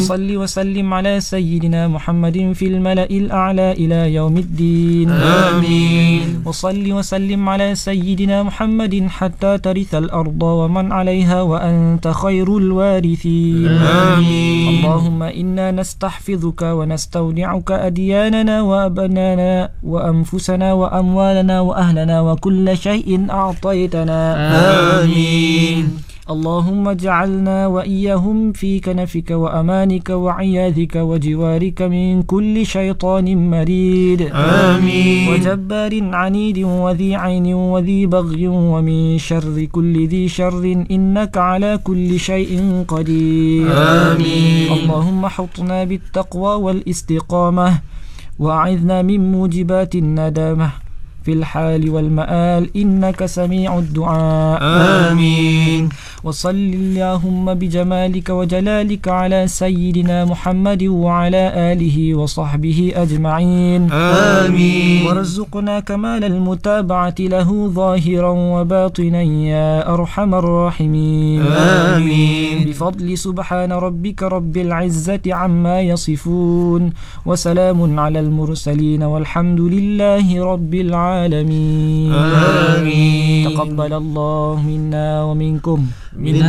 صل وسلم على سيدنا محمد في الملأ الأعلى إلى يوم الدين. آمين. وصل وسلم على سيدنا محمد حتى ترث الأرض ومن عليها وأنت خير الوارثين. آمين. اللهم إنا نستحفظك ونستودعك أدياننا وأبنانا وأنفسنا وأموالنا وأهلنا وكل شيء أعطيتنا. آمين. اللهم اجعلنا وإياهم في كنفك وأمانك وعياذك وجوارك من كل شيطان مريد. آمين. وجبار عنيد وذي عين وذي بغي ومن شر كل ذي شر إنك على كل شيء قدير. آمين. اللهم حطنا بالتقوى والاستقامة وأعذنا من موجبات الندامة في الحال والمآل إنك سميع الدعاء. آمين. وصل اللهم بجمالك وجلالك على سيدنا محمد وعلى آله وصحبه أجمعين. آمين. وارزقنا كمال المتابعة له ظاهرا وباطنا يا أرحم الراحمين. آمين. بفضل سبحان ربك رب العزة عما يصفون وسلام على المرسلين والحمد لله رب العالمين. آمين. تقبل الله منا ومنكم. منا